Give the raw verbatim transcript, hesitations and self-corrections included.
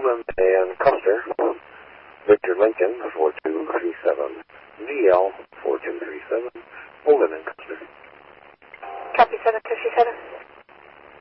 Coleman and Custer, Victor Lincoln, four two three seven, V L four two three.